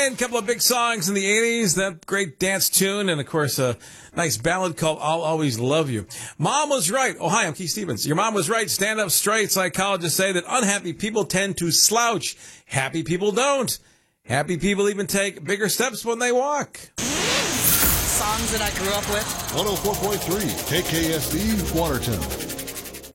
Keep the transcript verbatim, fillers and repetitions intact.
Ryan, a couple of big songs in the eighties, that great dance tune, and, of course, a nice ballad called I'll Always Love You. Mom was right. Oh, hi, I'm Keith Stevens. Your mom was right. Stand up straight. Psychologists say that unhappy people tend to slouch. Happy people don't. Happy people even take bigger steps when they walk. Songs that I grew up with. one oh four point three K K S E, Watertown.